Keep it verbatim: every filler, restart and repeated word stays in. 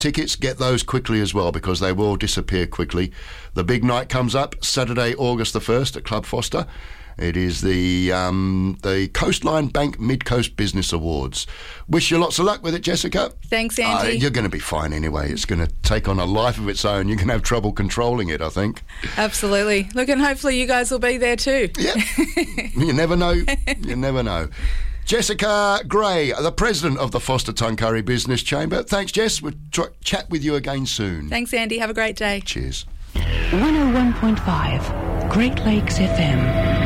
tickets, get those quickly as well, because they will disappear quickly. The big night comes up Saturday, August the first at Club Foster. It is the um, the Coastline Bank Mid-Coast Business Awards. Wish you lots of luck with it, Jessica. Thanks, Andy. Uh, you're going to be fine anyway. It's going to take on a life of its own. You're going to have trouble controlling it, I think. Absolutely. Look, and hopefully you guys will be there too. Yeah. You never know. You never know. Jessica Gray, the president of the Foster Tuncurry Business Chamber. Thanks, Jess. We'll try, chat with you again soon. Thanks, Andy. Have a great day. Cheers. one oh one point five Great Lakes F M.